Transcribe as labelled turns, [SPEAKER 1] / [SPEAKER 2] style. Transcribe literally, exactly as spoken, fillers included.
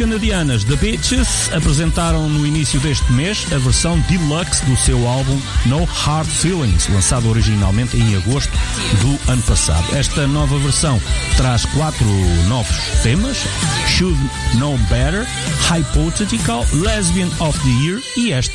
[SPEAKER 1] canadianas The Bitches apresentaram no início deste mês a versão deluxe do seu álbum No Hard Feelings, lançado originalmente em agosto do ano passado. Esta nova versão traz quatro novos temas: Should Know Better, Hypothetical, Lesbian of the Year e esta